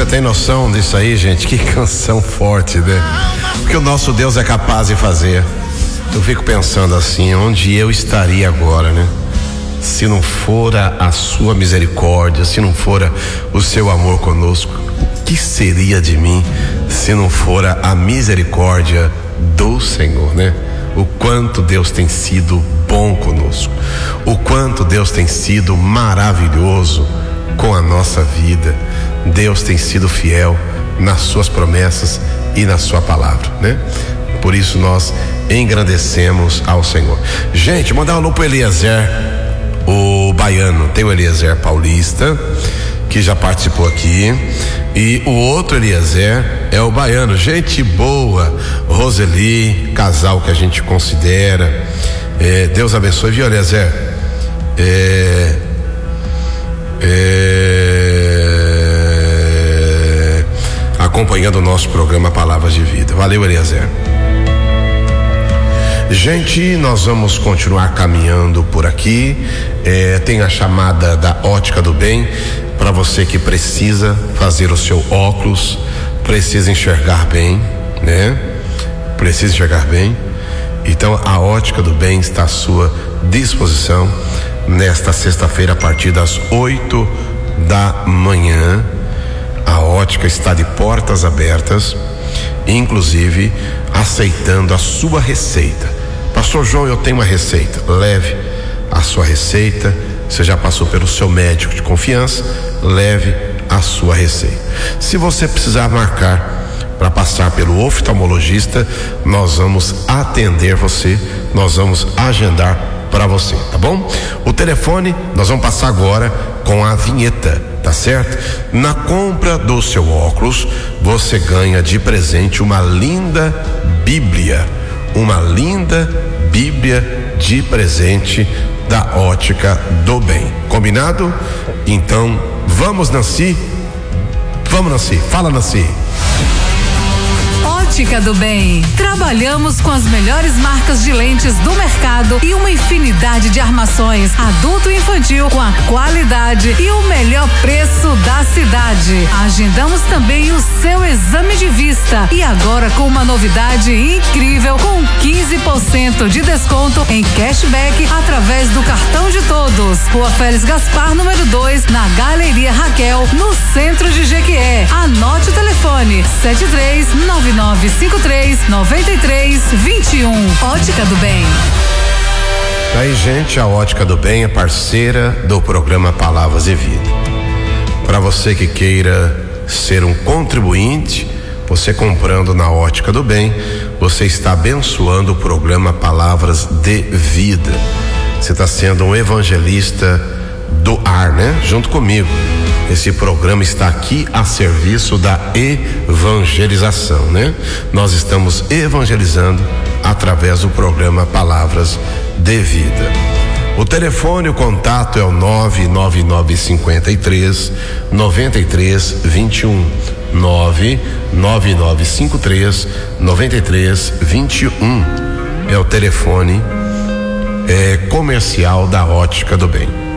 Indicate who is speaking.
Speaker 1: Você tem noção disso aí, gente? Que canção forte, né? O que o nosso Deus é capaz de fazer. Eu fico pensando assim, onde eu estaria agora, né? Se não fora a sua misericórdia, se não fora o seu amor conosco, o que seria de mim se não fora a misericórdia do Senhor, né? O quanto Deus tem sido bom conosco, o quanto Deus tem sido maravilhoso com a nossa vida. Deus tem sido fiel nas suas promessas e na sua palavra, né? Por isso nós engrandecemos ao Senhor. Gente, mandar um alô pro Eliezer, o baiano. Tem o Eliezer Paulista, que já participou aqui, e o outro Eliezer é o baiano, gente boa, Roseli, casal que a gente considera. Deus abençoe, viu, Eliezer? Acompanhando o nosso programa Palavras de Vida. Valeu, Eliezer. Gente, nós vamos continuar caminhando por aqui. Tem a chamada da Ótica do Bem para você que precisa fazer o seu óculos, precisa enxergar bem, né? Precisa enxergar bem. Então a Ótica do Bem está à sua disposição nesta sexta-feira a partir das 8 da manhã. A ótica está de portas abertas, inclusive aceitando a sua receita. Pastor João, eu tenho uma receita. Leve a sua receita. Você já passou pelo seu médico de confiança, leve a sua receita. Se você precisar marcar para passar pelo oftalmologista, nós vamos atender você, nós vamos agendar para você, tá bom? O telefone nós vamos passar agora com a vinheta, tá certo? Na compra do seu óculos, você ganha de presente uma linda Bíblia de presente da Ótica do Bem. Combinado? Então, vamos, Nancy? Vamos, Nancy. Fala, Nancy.
Speaker 2: Ótica do Bem. Trabalhamos com as melhores marcas de lentes do mercado e uma infinidade de armações adulto e infantil com a qualidade e o melhor preço da cidade. Agendamos também o seu exame de vista e agora com uma novidade incrível, com 15% de desconto em cashback através do cartão de todos. Rua Félix Gaspar, número 2, na Galeria Raquel, no centro de Jequié. Anote o telefone: 73-9953-9321. Ótica do Bem.
Speaker 1: Aí, gente, a Ótica do Bem é parceira do programa Palavras de Vida. Para você que queira ser um contribuinte, você comprando na Ótica do Bem, você está abençoando o programa Palavras de Vida. Você está sendo um evangelista do ar, né? Junto comigo. Esse programa está aqui a serviço da evangelização, né? Nós estamos evangelizando através do programa Palavras de Vida. O telefone, o contato é o 99953-9321. 99953-9321 é o telefone comercial da Ótica do Bem.